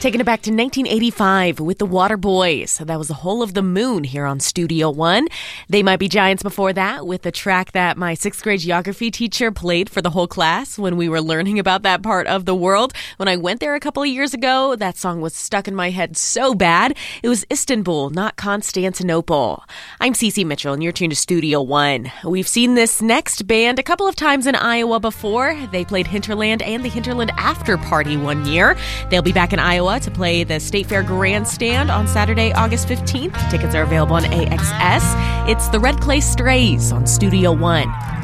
Taking it back to 1985 with the Waterboys. That was The Whole of the Moon here on Studio One. They Might Be Giants before that with the track that my 6th grade geography teacher played for the whole class when we were learning about that part of the world. When I went there a couple of years ago, that song was stuck in my head so bad. It was Istanbul, not Constantinople. I'm Cece Mitchell, and you're tuned to Studio One. We've seen this next band a couple of times in Iowa before. They played Hinterland and the Hinterland After Party one year. They'll be back in Iowa to play the State Fair Grandstand on Saturday, August 15th. Tickets are available on AXS. It's the Red Clay Strays on Studio One.